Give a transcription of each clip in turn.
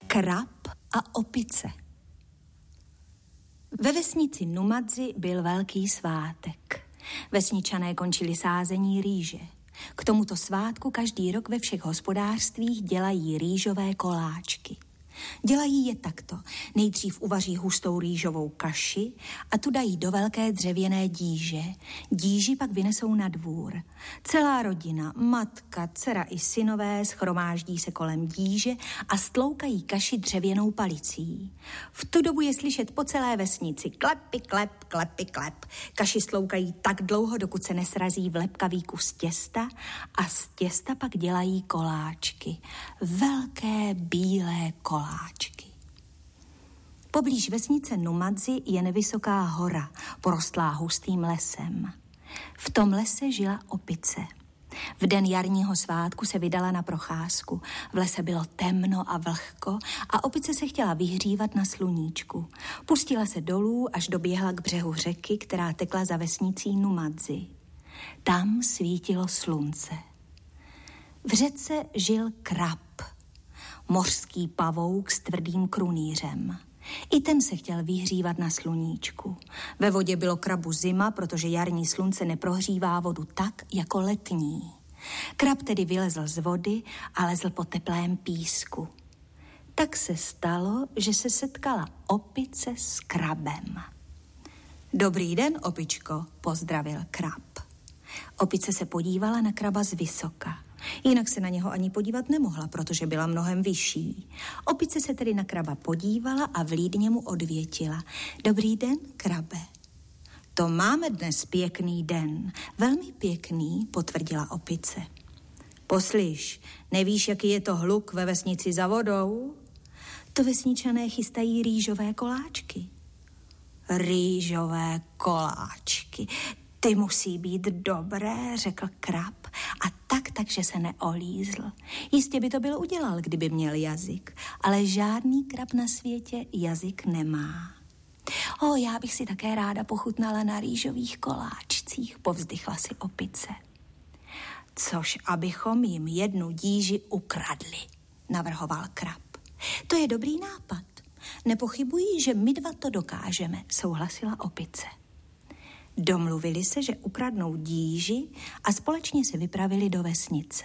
Krab a opice. Ve vesnici Numadzi byl velký svátek. Vesničané končili sázení rýže. K tomuto svátku každý rok ve všech hospodářstvích dělají rýžové koláčky. Dělají je takto. Nejdřív uvaří hustou rýžovou kaši a tu dají do velké dřevěné díže. Díži pak vynesou na dvůr. Celá rodina, matka, dcera i synové shromáždí se kolem díže a stloukají kaši dřevěnou palicí. V tu dobu je slyšet po celé vesnici klepy, klep, klepy, klep. Kaši stloukají tak dlouho, dokud se nesrazí vlepkavý kus těsta a z těsta pak dělají koláčky. Velké bílé koláčky. Poblíž vesnice Numadzi je nevysoká hora, porostlá hustým lesem. V tom lese žila opice. V den jarního svátku se vydala na procházku. V lese bylo temno a vlhko a opice se chtěla vyhřívat na sluníčku. Pustila se dolů, až doběhla k břehu řeky, která tekla za vesnicí Numadzi. Tam svítilo slunce. V řece žil krab, mořský pavouk s tvrdým krunýřem. I ten se chtěl vyhřívat na sluníčku. Ve vodě bylo krabu zima, protože jarní slunce neprohřívá vodu tak, jako letní. Krab tedy vylezl z vody a lezl po teplém písku. Tak se stalo, že se setkala opice s krabem. Dobrý den, opičko, pozdravil krab. Opice se podívala na kraba zvysoka. Jinak se na něho ani podívat nemohla, protože byla mnohem vyšší. Opice se tedy na kraba podívala a vlídně mu odvětila. Dobrý den, krabe. To máme dnes pěkný den. Velmi pěkný, potvrdila opice. Poslyš, nevíš, jaký je to hluk ve vesnici za vodou? To vesničané chystají rýžové koláčky. Rýžové koláčky. Ty musí být dobré, řekl krab a takže se neolízl. Jistě by to byl udělal, kdyby měl jazyk, ale žádný krab na světě jazyk nemá. Já bych si také ráda pochutnala na rýžových koláčcích, povzdychla si opice. Což abychom jim jednu díži ukradli, navrhoval krab. To je dobrý nápad. Nepochybuji, že my dva to dokážeme, souhlasila opice. Domluvili se, že ukradnou díži a společně se vypravili do vesnice.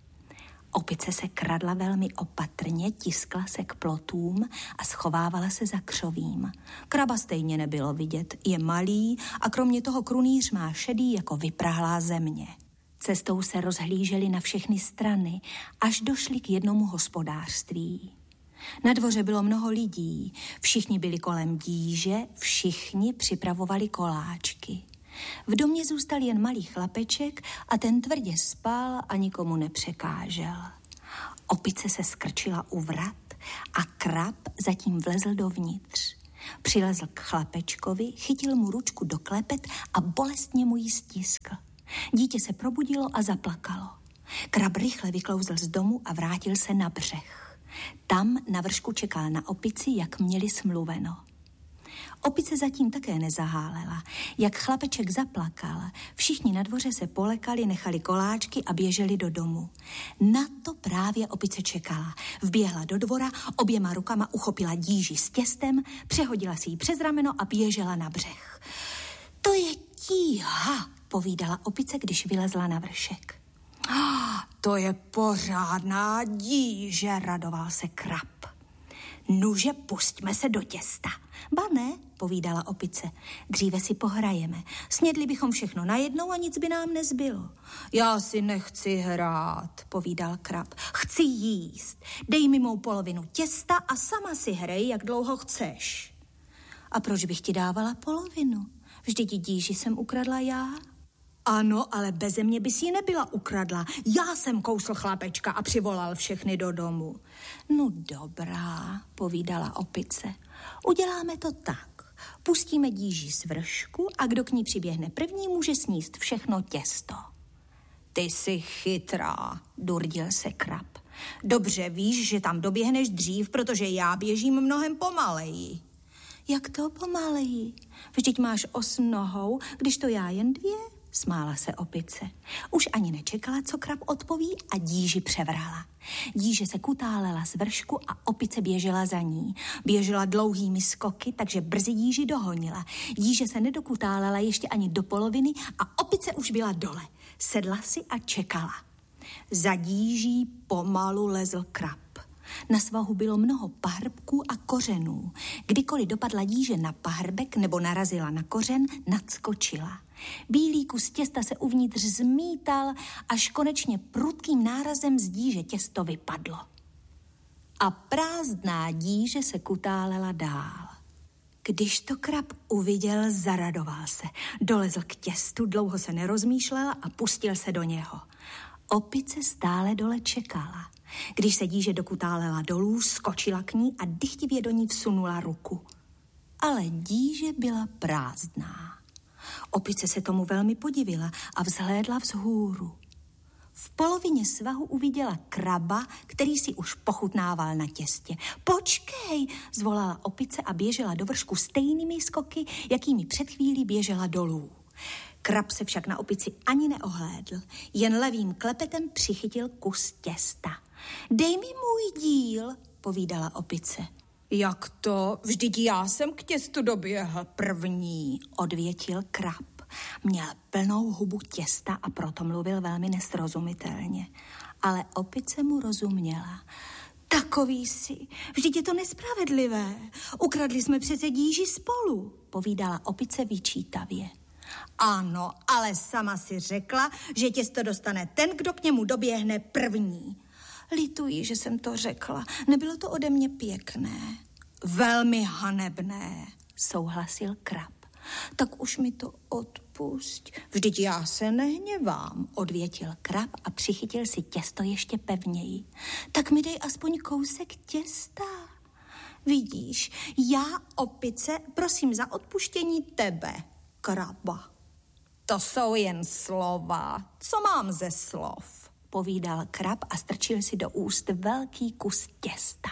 Opice se kradla velmi opatrně, tiskla se k plotům a schovávala se za křovím. Kraba stejně nebylo vidět, je malý a kromě toho krunýř má šedý jako vyprahlá země. Cestou se rozhlíželi na všechny strany, až došli k jednomu hospodářství. Na dvoře bylo mnoho lidí, všichni byli kolem díže, všichni připravovali koláčky. V domě zůstal jen malý chlapeček a ten tvrdě spal a nikomu nepřekážel. Opice se skrčila u vrat a krab zatím vlezl dovnitř. Přilezl k chlapečkovi, chytil mu ručku do klepet a bolestně mu ji stiskl. Dítě se probudilo a zaplakalo. Krab rychle vyklouzl z domu a vrátil se na břeh. Tam na vršku čekal na opici, jak měli smluveno. Opice zatím také nezahálela. Jak chlapeček zaplakal, všichni na dvoře se polekali, nechali koláčky a běželi do domu. Na to právě opice čekala. Vběhla do dvora, oběma rukama uchopila díži s těstem, přehodila si ji přes rameno a běžela na břeh. To je tíha, povídala opice, když vylezla na vršek. To je pořádná díže, radoval se krab. Nuže, pusťme se do těsta. Ba ne, povídala opice, dříve si pohrajeme. Snědli bychom všechno najednou a nic by nám nezbylo. Já si nechci hrát, povídal krab. Chci jíst. Dej mi mou polovinu těsta a sama si hrej, jak dlouho chceš. A proč bych ti dávala polovinu? Vždyť díži jsem ukradla já. Ano, ale beze mě bys ji nebyla ukradla. Já jsem kousl chlapečka a přivolal všechny do domu. No dobrá, povídala opice. Uděláme to tak. Pustíme díži z vršku a kdo k ní přiběhne první, může sníst všechno těsto. Ty jsi chytrá, durdil se krab. Dobře víš, že tam doběhneš dřív, protože já běžím mnohem pomaleji. Jak to pomaleji? Vždyť máš 8 nohou, když to já jen 2, smála se opice. Už ani nečekala, co krab odpoví a díži převrala. Díže se kutálela z vršku a opice běžela za ní. Běžela dlouhými skoky, takže brzy díži dohonila. Díže se nedokutálela ještě ani do poloviny a opice už byla dole. Sedla si a čekala. Za díží pomalu lezl krab. Na svahu bylo mnoho pahrbků a kořenů. Kdykoliv dopadla díže na pahrbek nebo narazila na kořen, nadskočila. Bílý kus těsta se uvnitř zmítal, až konečně prudkým nárazem z díže těsto vypadlo. A prázdná díže se kutálela dál. Když to krab uviděl, zaradoval se. Dolezl k těstu, dlouho se nerozmýšlel a pustil se do něho. Opice stále dole čekala. Když se díže dokutálela dolů, skočila k ní a dychtivě do ní vsunula ruku. Ale díže byla prázdná. Opice se tomu velmi podivila a vzhlédla vzhůru. V polovině svahu uviděla kraba, který si už pochutnával na těstě. Počkej, zvolala opice a běžela do vršku stejnými skoky, jakými před chvílí běžela dolů. Krab se však na opici ani neohlédl, jen levým klepetem přichytil kus těsta. Dej mi můj díl, povídala opice. Jak to? Vždyť já jsem k těstu doběhl první, odvětil krab. Měl plnou hubu těsta a proto mluvil velmi nesrozumitelně. Ale opice mu rozuměla. Takový jsi, vždyť je to nespravedlivé. Ukradli jsme přece díži spolu, povídala opice vyčítavě. Ano, ale sama si řekla, že těsto dostane ten, kdo k němu doběhne první. Lituji, že jsem to řekla. Nebylo to ode mě pěkné. Velmi hanebné, souhlasil krab. Tak už mi to odpusť. Vždyť já se nehněvám, odvětil krab a přichytil si těsto ještě pevněji. Tak mi dej aspoň kousek těsta. Vidíš, já, opice, prosím za odpuštění tebe, kraba. To jsou jen slova. Co mám ze slov? Povídal krab a strčil si do úst velký kus těsta.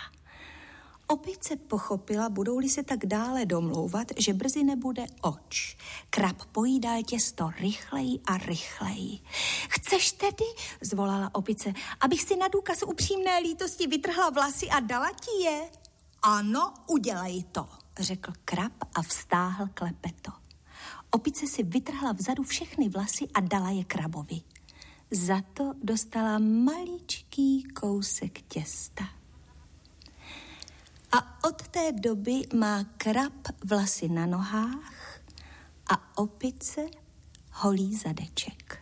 Opice pochopila, budou-li se tak dále domlouvat, že brzy nebude oč. Krab pojídal těsto rychleji a rychleji. Chceš tedy, zvolala opice, abych si na důkaz upřímné lítosti vytrhla vlasy a dala ti je? Ano, udělej to, řekl krab a vztáhl klepeto. Opice si vytrhla vzadu všechny vlasy a dala je krabovi. Za to dostala maličký kousek těsta. A od té doby má krab vlasy na nohách a opice holý zadeček.